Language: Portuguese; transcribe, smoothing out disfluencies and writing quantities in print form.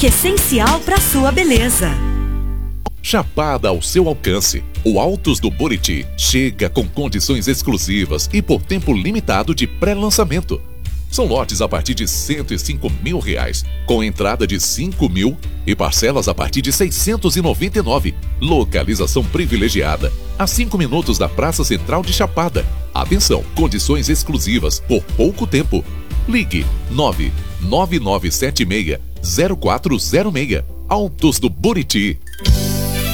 toque essencial para sua beleza. Chapada ao seu alcance. O Altos do Buriti chega com condições exclusivas e por tempo limitado de pré-lançamento. São lotes a partir de R$105 mil, com entrada de 5 mil e parcelas a partir de 699. Localização privilegiada, a 5 minutos da Praça Central de Chapada. Atenção, condições exclusivas por pouco tempo. Ligue 99976-0406. Altos do Buriti.